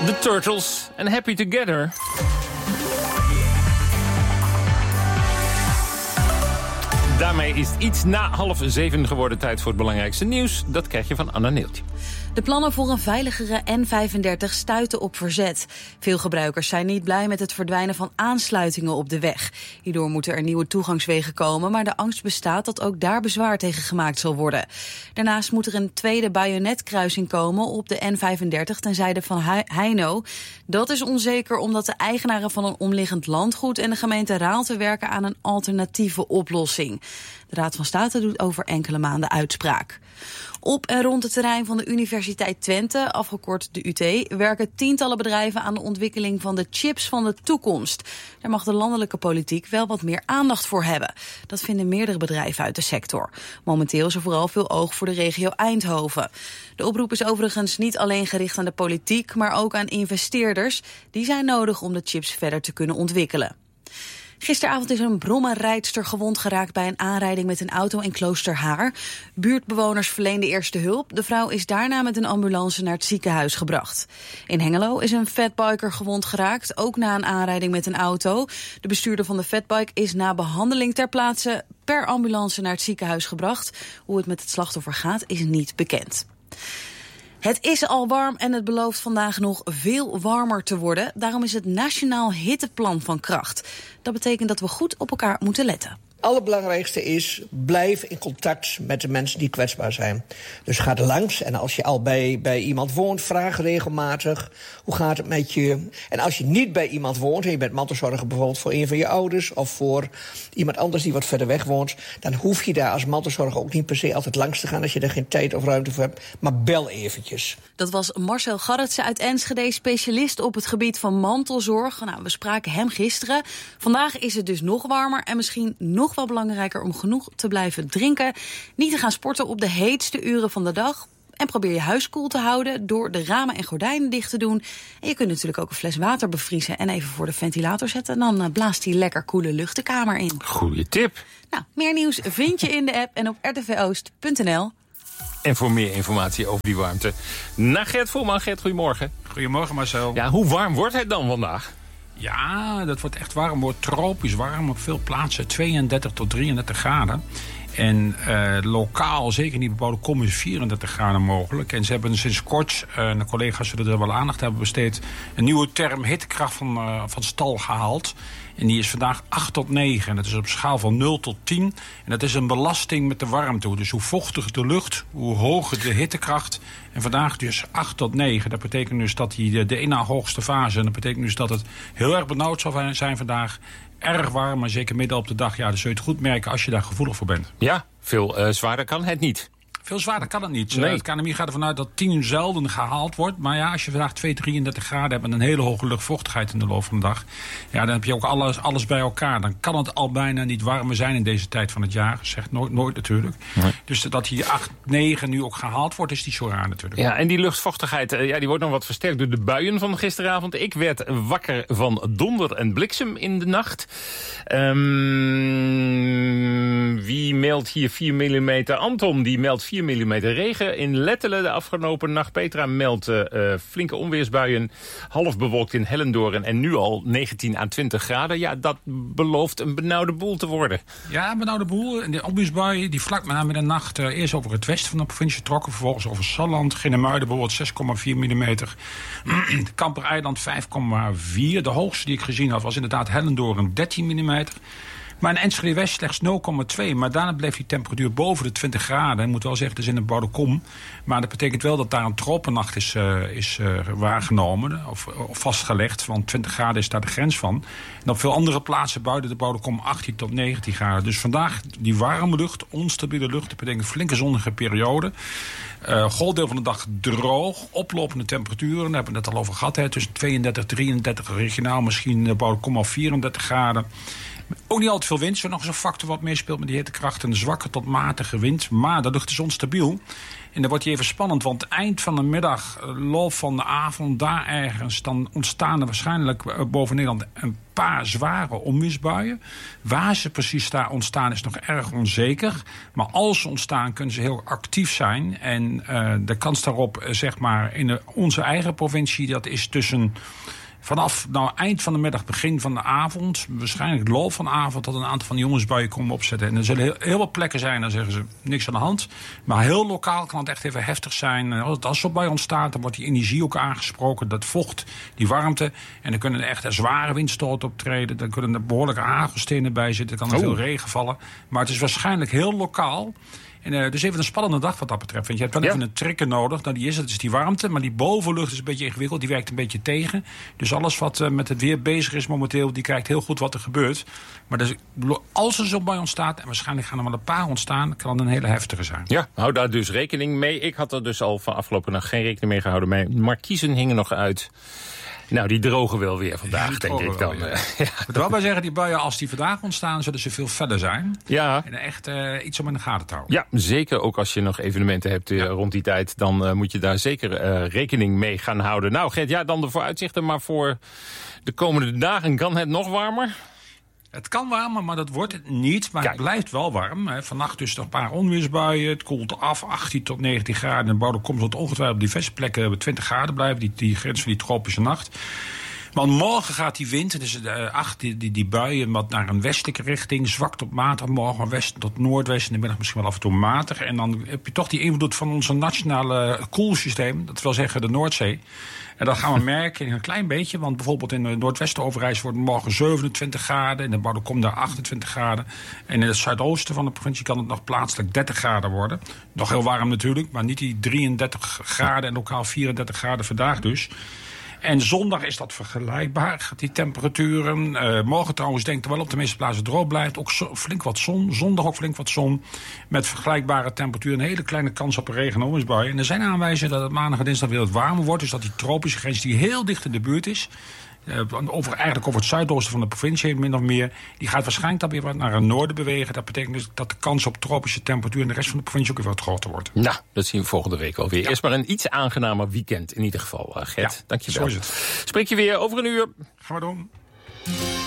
The Turtles en Happy Together. Daarmee is het iets na 6:30 geworden. Tijd voor het belangrijkste nieuws. Dat krijg je van Anna Neeltje. De plannen voor een veiligere N35 stuiten op verzet. Veel gebruikers zijn niet blij met het verdwijnen van aansluitingen op de weg. Hierdoor moeten er nieuwe toegangswegen komen, maar de angst bestaat dat ook daar bezwaar tegen gemaakt zal worden. Daarnaast moet er een tweede bajonetkruising komen op de N35 ten zuiden van Heino. Dat is onzeker omdat de eigenaren van een omliggend landgoed en de gemeente Raalte werken aan een alternatieve oplossing. De Raad van State doet over enkele maanden uitspraak. Op en rond het terrein van de Universiteit Twente, afgekort de UT, werken tientallen bedrijven aan de ontwikkeling van de chips van de toekomst. Daar mag de landelijke politiek wel wat meer aandacht voor hebben. Dat vinden meerdere bedrijven uit de sector. Momenteel is er vooral veel oog voor de regio Eindhoven. De oproep is overigens niet alleen gericht aan de politiek, maar ook aan investeerders. Die zijn nodig om de chips verder te kunnen ontwikkelen. Gisteravond is een brommerrijdster gewond geraakt bij een aanrijding met een auto in Kloosterhaar. Buurtbewoners verleenden eerste hulp. De vrouw is daarna met een ambulance naar het ziekenhuis gebracht. In Hengelo is een fatbiker gewond geraakt, ook na een aanrijding met een auto. De bestuurder van de fatbike is na behandeling ter plaatse per ambulance naar het ziekenhuis gebracht. Hoe het met het slachtoffer gaat is niet bekend. Het is al warm en het belooft vandaag nog veel warmer te worden. Daarom is het Nationaal Hitteplan van kracht. Dat betekent dat we goed op elkaar moeten letten. Het allerbelangrijkste is, blijf in contact met de mensen die kwetsbaar zijn. Dus ga er langs en als je al bij iemand woont, vraag regelmatig, hoe gaat het met je? En als je niet bij iemand woont en je bent mantelzorger bijvoorbeeld voor een van je ouders of voor iemand anders die wat verder weg woont, dan hoef je daar als mantelzorger ook niet per se altijd langs te gaan als je er geen tijd of ruimte voor hebt, maar bel eventjes. Dat was Marcel Garretsen uit Enschede, specialist op het gebied van mantelzorg. Nou, we spraken hem gisteren. Vandaag is het dus nog warmer en misschien nog wel belangrijker om genoeg te blijven drinken. Niet te gaan sporten op de heetste uren van de dag. En probeer je huis koel te houden door de ramen en gordijnen dicht te doen. En je kunt natuurlijk ook een fles water bevriezen en even voor de ventilator zetten. En dan blaast die lekker koele lucht de kamer in. Goeie tip. Nou, meer nieuws vind je in de app en op rtvoost.nl. En voor meer informatie over die warmte, naar Gert Voelman. Gert, goedemorgen. Goedemorgen Marcel. Ja, hoe warm wordt het dan vandaag? Ja, dat wordt echt warm. Wordt tropisch warm op veel plaatsen. 32 tot 33 graden. En lokaal, zeker in die bebouwde kom, is 34 graden mogelijk. En ze hebben sinds kort, de collega's zullen er wel aandacht hebben besteed, een nieuwe term hittekracht van stal gehaald. En die is vandaag 8 tot 9. En dat is op schaal van 0 tot 10. En dat is een belasting met de warmte. Dus hoe vochtiger de lucht, hoe hoger de hittekracht. En vandaag dus 8 tot 9. Dat betekent dus dat die de ene hoogste fase. En dat betekent dus dat het heel erg benauwd zal zijn vandaag. Erg warm, maar zeker midden op de dag. Ja, dan zul je het goed merken als je daar gevoelig voor bent. Ja, veel zwaarder kan het niet. Veel zwaarder kan het niet. Nee. Het KNMI gaat ervan uit dat 10 uur zelden gehaald wordt. Maar ja, als je vandaag 33 graden hebt en een hele hoge luchtvochtigheid in de loop van de dag, ja, dan heb je ook alles bij elkaar. Dan kan het al bijna niet warmer zijn in deze tijd van het jaar. Zegt nooit natuurlijk. Nee. Dus dat die 8, 9 nu ook gehaald wordt, is niet zo raar natuurlijk. Ja, en die luchtvochtigheid, die wordt nog wat versterkt door de buien van gisteravond. Ik werd wakker van donder en bliksem in de nacht. Wie meldt hier 4 mm? Anton, die meldt 4 mm regen in Lettelen de afgelopen nacht. Petra meldt flinke onweersbuien, half bewolkt in Hellendoorn en nu al 19 à 20 graden. Ja, dat belooft een benauwde boel te worden. Ja, een benauwde boel. En de onweersbuien die vlak na middernacht eerst over het westen van de provincie trokken, vervolgens over Salland, Ginnemuiden bijvoorbeeld 6,4 mm. Kampereiland 5,4. De hoogste die ik gezien had was inderdaad Hellendoorn 13 mm. Maar in Enschede West slechts 0,2. Maar daarna bleef die temperatuur boven de 20 graden. Ik moet wel zeggen, het is in de bebouwde kom. Maar dat betekent wel dat daar een tropennacht is waargenomen. Of vastgelegd. Want 20 graden is daar de grens van. En op veel andere plaatsen buiten de bebouwde kom 18 tot 19 graden. Dus vandaag die warme lucht, onstabiele lucht. Dat betekent een flinke zonnige periode. Groot deel van de dag droog, oplopende temperaturen. Daar hebben we het al over gehad. Tussen 32, 33 regionaal, misschien de bebouwde kom al 34 graden. Ook niet altijd veel wind. Zo nog eens een factor wat meespeelt met die hittekracht. Een zwakke tot matige wind. Maar de lucht is onstabiel. En dan wordt hij even spannend. Want eind van de middag, loop van de avond, daar ergens, dan ontstaan er waarschijnlijk boven Nederland een paar zware onweersbuien. Waar ze precies daar ontstaan is nog erg onzeker. Maar als ze ontstaan kunnen ze heel actief zijn. En de kans daarop, zeg maar, in onze eigen provincie, dat is tussen vanaf eind van de middag, begin van de avond, waarschijnlijk loop van de avond, dat een aantal van die jongensbuien komen opzetten. En er zullen heel wat plekken zijn, dan zeggen ze niks aan de hand. Maar heel lokaal kan het echt even heftig zijn. Als zo'n bui ontstaat, dan wordt die energie ook aangesproken, dat vocht, die warmte. En dan kunnen er echt zware windstoten optreden. Dan kunnen er behoorlijke hagelstenen bij zitten. Er kan er veel regen vallen. Maar het is waarschijnlijk heel lokaal. En dus even een spannende dag wat dat betreft. Want je hebt wel even een trigger nodig. Nou, die is die warmte. Maar die bovenlucht is een beetje ingewikkeld. Die werkt een beetje tegen. Dus alles wat met het weer bezig is momenteel, die kijkt heel goed wat er gebeurt. Maar dus, als er zo'n bui ontstaat, en waarschijnlijk gaan er wel een paar ontstaan, kan het een hele heftige zijn. Ja, hou daar dus rekening mee. Ik had er dus al van afgelopen nacht geen rekening mee gehouden. Mijn markiezen hingen nog uit. Nou, die drogen wel weer vandaag, denk ik dan. Ja. Ik moet wel bij zeggen, die buien, als die vandaag ontstaan, zullen ze veel verder zijn. Ja. En echt iets om in de gaten te houden. Ja, zeker. Ook als je nog evenementen hebt rond die tijd, dan moet je daar zeker rekening mee gaan houden. Nou, Gert, ja, dan de vooruitzichten. Maar voor de komende dagen kan het nog warmer? Het kan warmer, maar dat wordt het niet. Maar het blijft wel warm. Vannacht dus nog een paar onweersbuien. Het koelt af, 18 tot 19 graden. En de komt tot ongetwijfeld op diverse plekken 20 graden blijven. Die grens van die tropische nacht. Want morgen gaat die wind, dus die buien wat naar een westelijke richting, zwak tot matig. Morgen west tot noordwest, in de middag misschien wel af en toe matig. En dan heb je toch die invloed van ons nationale koelsysteem. Dat wil zeggen de Noordzee. En dat gaan we merken in een klein beetje. Want bijvoorbeeld in de Noordwest-Overijssel wordt morgen 27 graden. In de Boudekom daar 28 graden. En in het zuidoosten van de provincie kan het nog plaatselijk 30 graden worden. Nog heel warm natuurlijk, maar niet die 33 graden en lokaal 34 graden vandaag dus. En zondag is dat vergelijkbaar, die temperaturen. Morgen trouwens denk ik wel op de meeste plaatsen droog blijft. Ook flink wat zon. Zondag ook flink wat zon. Met vergelijkbare temperaturen. Een hele kleine kans op een regen- en onweersbui. En er zijn aanwijzingen dat het maandag en dinsdag weer wat warmer wordt. Dus dat die tropische grens die heel dicht in de buurt is, eigenlijk over het zuidoosten van de provincie heen, min of meer, die gaat waarschijnlijk dan weer wat naar het noorden bewegen. Dat betekent dus dat de kans op tropische temperatuur in de rest van de provincie ook weer wat groter wordt. Nou, dat zien we volgende week alweer. Ja. Eerst maar een iets aangenamer weekend in ieder geval, Gert. Ja, dank je wel. Zo is het. Spreek je weer over een uur. Gaan we doen.